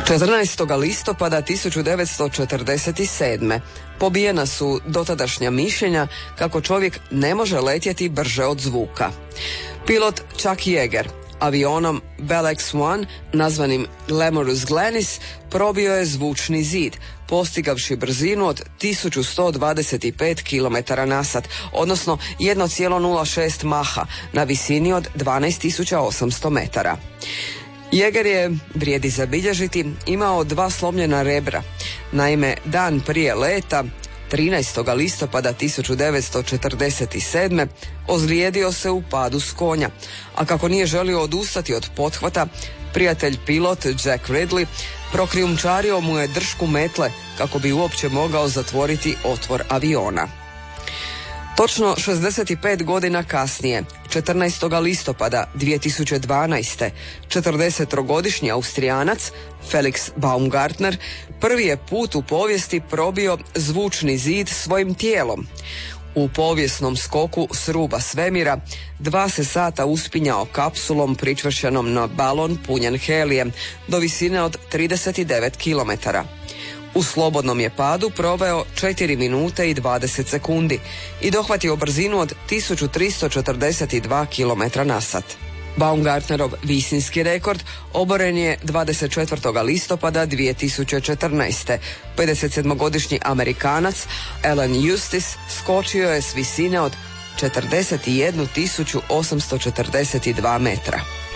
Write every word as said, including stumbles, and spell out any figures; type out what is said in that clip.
četrnaestog listopada tisuću devetsto četrdeset sedme. pobijena su dotadašnja mišljenja kako čovjek ne može letjeti brže od zvuka. Pilot Chuck Yeager avionom Bell X jedan, nazvanim Glamorous Glennis, probio je zvučni zid, postigavši brzinu od tisuću sto dvadeset pet kilometara na sat, odnosno jedan zarez nula šest maha na visini od dvanaest tisuća osamsto metara. Yeager je, vrijedi zabilježiti, imao dva slomljena rebra. Naime, dan prije leta, trinaestog listopada tisuću devetsto četrdeset sedme. ozlijedio se u padu s konja, a kako nije želio odustati od pothvata, prijatelj pilot Jack Ridley prokrijumčario mu je dršku metle kako bi uopće mogao zatvoriti otvor aviona. Točno šezdeset pet godina kasnije, četrnaestog listopada dvije tisuće dvanaeste. četrdesettrogodišnji Austrijanac Felix Baumgartner prvi je put u povijesti probio zvučni zid svojim tijelom. U povijesnom skoku s ruba svemira dva se sata uspinjao kapsulom pričvršenom na balon punjen helijem do visine od trideset devet kilometara. U slobodnom je padu proveo četiri minute i dvadeset sekundi i dohvatio brzinu od tisuću tristo četrdeset dva kilometra na sat. Baumgartnerov visinski rekord oboren je dvadeset četvrtog listopada dvije tisuće četrnaeste. pedesetsedmogodišnji Amerikanac Alan Eustace skočio je s visine od četrdeset jednu tisuću osamsto četrdeset dva metra.